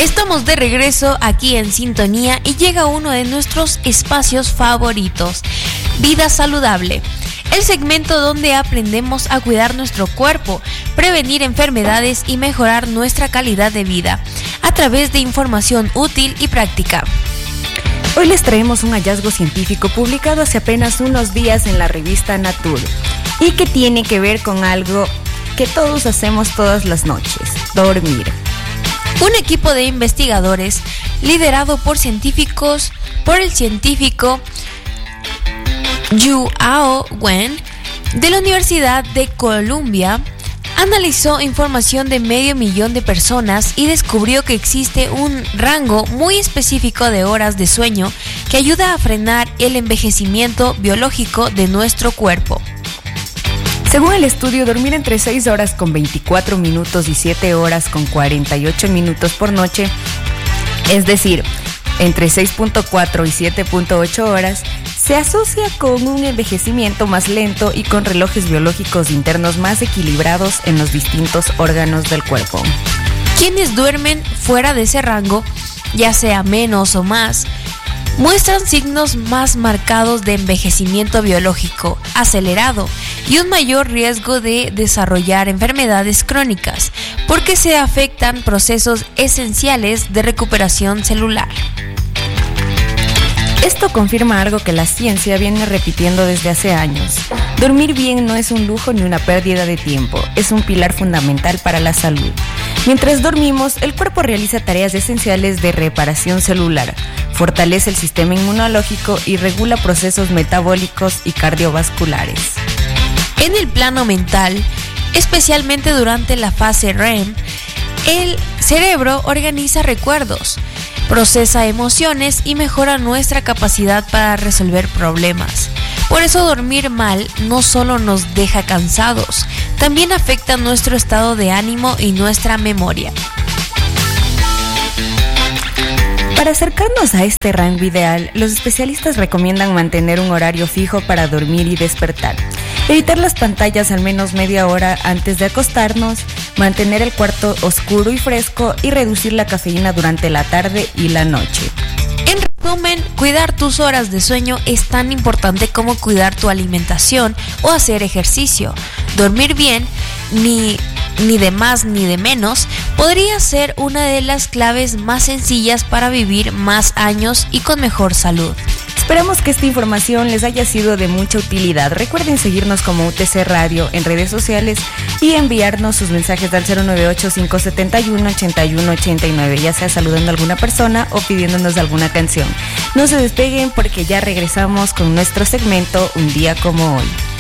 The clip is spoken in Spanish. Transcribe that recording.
Estamos de regreso aquí en Sintonía y llega uno de nuestros espacios favoritos, Vida Saludable. El segmento donde aprendemos a cuidar nuestro cuerpo, prevenir enfermedades y mejorar nuestra calidad de vida a través de información útil y práctica. Hoy les traemos un hallazgo científico publicado hace apenas unos días en la revista Nature y que tiene que ver con algo que todos hacemos todas las noches: dormir. Un equipo de investigadores liderado por el científico Yuao Wen de la Universidad de Columbia analizó información de 500,000 de personas y descubrió que existe un rango muy específico de horas de sueño que ayuda a frenar el envejecimiento biológico de nuestro cuerpo. Según el estudio, dormir entre 6 horas con 24 minutos y 7 horas con 48 minutos por noche, es decir, entre 6.4 y 7.8 horas, se asocia con un envejecimiento más lento y con relojes biológicos internos más equilibrados en los distintos órganos del cuerpo. Quienes duermen fuera de ese rango, ya sea menos o más, muestran signos más marcados de envejecimiento biológico acelerado y un mayor riesgo de desarrollar enfermedades crónicas, porque se afectan procesos esenciales de recuperación celular. Esto confirma algo que la ciencia viene repitiendo desde hace años. Dormir bien no es un lujo ni una pérdida de tiempo, es un pilar fundamental para la salud. Mientras dormimos, el cuerpo realiza tareas esenciales de reparación celular, fortalece el sistema inmunológico y regula procesos metabólicos y cardiovasculares. En el plano mental, especialmente durante la fase REM, el cerebro organiza recuerdos, procesa emociones y mejora nuestra capacidad para resolver problemas. Por eso dormir mal no solo nos deja cansados, también afecta nuestro estado de ánimo y nuestra memoria. Para acercarnos a este rango ideal, los especialistas recomiendan mantener un horario fijo para dormir y despertar, evitar las pantallas al menos media hora antes de acostarnos, mantener el cuarto oscuro y fresco y reducir la cafeína durante la tarde y la noche. En resumen, cuidar tus horas de sueño es tan importante como cuidar tu alimentación o hacer ejercicio. Dormir bien, ni de más ni de menos, podría ser una de las claves más sencillas para vivir más años y con mejor salud. Esperamos que esta información les haya sido de mucha utilidad. Recuerden seguirnos como UTC Radio en redes sociales y enviarnos sus mensajes al 098-571-8189, ya sea saludando a alguna persona o pidiéndonos alguna canción. No se despeguen porque ya regresamos con nuestro segmento Un Día Como Hoy.